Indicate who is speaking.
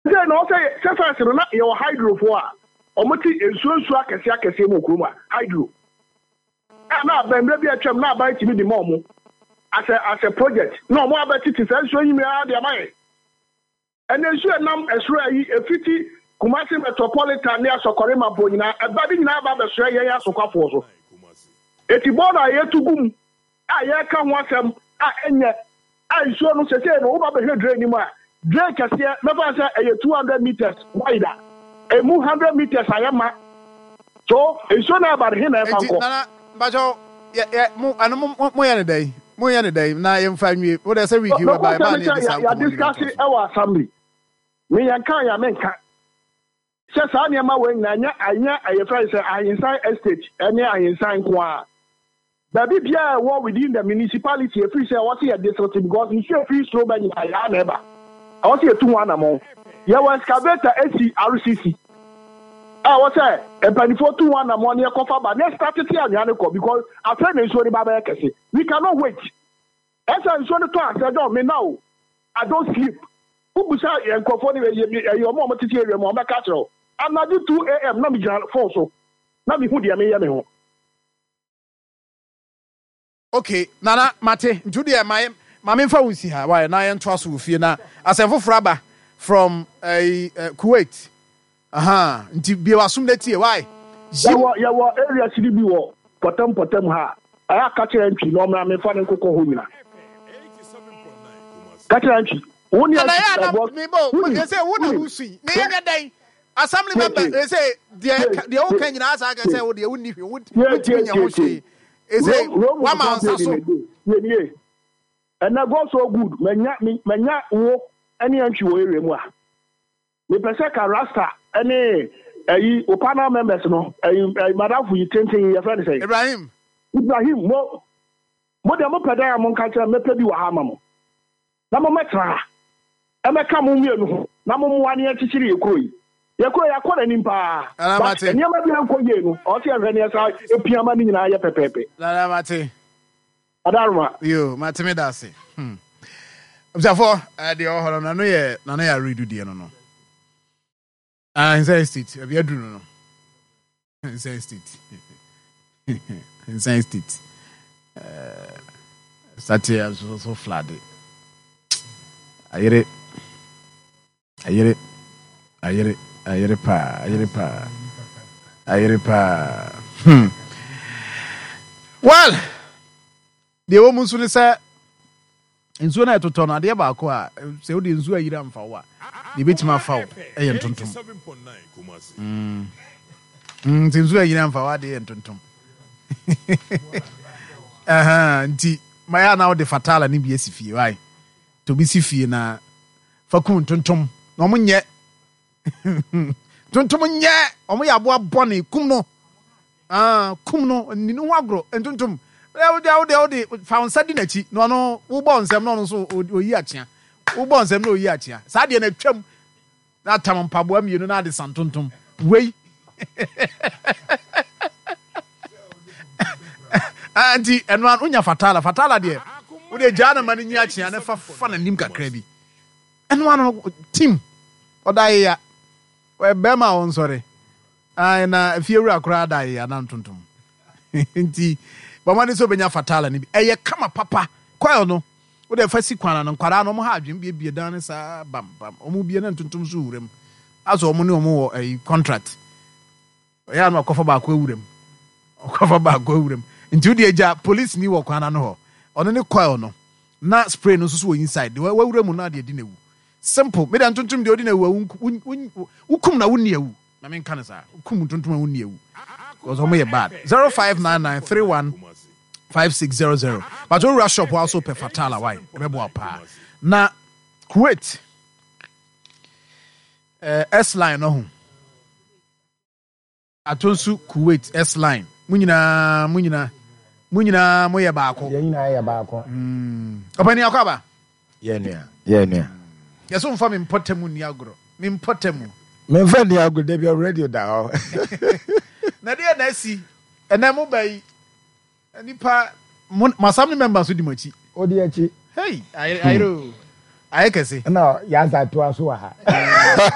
Speaker 1: no say first no na your hydro for omoti ensuansu akese mo kuruma hydro na bembe bi atwam na ba timi di momo as a project no mo abati ti sensu yimi a de amaye ene nsu enam esro ayi efiti Kumasi metropolitan ne asokore mabo nyina eba bi nyina ba beso ye asokafo so eti boda ye tugum a ye ka ho asem a enye a nsuo no sese no wo ba be hwedre ni mu a dre kase me fa say 200 meters wide a 100 meters ayama so nsuo na ba he na fa nko
Speaker 2: na bajo mo ya ne dai na ye mfa nwie wo de say wiki ba ba na
Speaker 1: ya discuss e wa assembly me yan kan ya menka se sa ne ma we anya ayefa say Ahinsan estate ene Ahinsan ko a Baby Pierre war within the municipality if we say what here district because you should free slow by ya neighbor. I want you to one among. Ya was excavator SCRCC. I was say a penny for 2 1 among your cover but let's start it here because our friend is sorry Baba Kesi. We cannot wait. As I'm sorry to ask I don't me now. I don't sleep. Who was and conforming your mom to hear your mom catcher. I'm not do 2 a.m. not be for so. Not be who the me.
Speaker 2: Okay, Nana Mate, Judy, my memfa wusi ha. Why na yen twaso ofie na asefo fraba from Kuwait. Aha, nti bi wasum de tie why?
Speaker 1: Ya wa area sidi bi wo potem ha. Aya ka kire ntwi no ma memfa ne nkokɔ ho nyina. 87.9 ka kire ntwi. Woni ya
Speaker 2: me bo, they say wona wusi. Me yen dan. Assembly member they say the o kan nyina asa ka say wo de wonni hwe. Wo nya ho hwe. Is it one man so?
Speaker 1: And I go so good. Menya wo any entry wo area mu a. Me pese ka rasta any opana members no madam fu yitenten your friend say
Speaker 2: Ibrahim
Speaker 1: mo de mo peda mo nka kire me pedi wa ha ma mo. Na mo metra. E me ka mo mienu ho. Na mo mo wane akikiri ekoi. Yakora nimpa. Niama bi anko ye no. O ti ahwe ne sa epiama ni nyina ye pepepe.
Speaker 2: La mate.
Speaker 1: Adaruma.
Speaker 2: Yo, mate me da se. Observe the ohoro na no ya redo die no no. Inside state, e bi aduru no. Inside state. Inside state. Saturday so flood. Ayere pa. Well, the woman soon say in Zuna to turn the Abaqua, say the Zua Yiram Fawa, the bit my foul, a tuntum. 7.9, Zua Yiram Fawa, the tuntum. My now the fatal and BSF, why? To be Sifi na Fakun tuntum, no one yet. Tuntum nye omo ya bo abone kumno ni no agro entuntum de found sadi na chi no wo bo nsem no so oyi akia wo bo nsem no oyi akia sa de na twam na tam mpabo amienu na de santuntum wei anti enwan unya fatala de wo de jana mani nyi akia na fa na nim kakra bi enwan team odai ya we bema on sorry na fiewura akura dai ya na ntontom nti bamani so benya fatala ni eye kama papa kwayo no wo de fa sikwana no kwara no mo ha adwem bie dan sa bam omo bie na ntontom so wurem aso omo ne omo wo contract ya no akofa ba kwa wurem nti wo de eja police ni wo kwana no ho ono ne kwayo no na spray no so inside de wa wurem na de di newu simple me dan tuntum de odi na wukum na wonni awu na men kan sa wukum tuntum na wonni awu because omo ye bad 0599315600 but we rush up also per fatala why rebel pa na Kuwait S line no atonsu Kuwait S line munyina mo ye baako
Speaker 3: ye baako
Speaker 2: opani akaba
Speaker 3: ye nua
Speaker 2: yes, on for me potemu ni agro. Me potemu.
Speaker 3: Me fa ni agro dey be radio da.
Speaker 2: Na dey na si. Ena mo bai. Nipa masam ni members di machi.
Speaker 3: Odi achi.
Speaker 2: Hey, I kese.
Speaker 3: Na ya za to aso ha.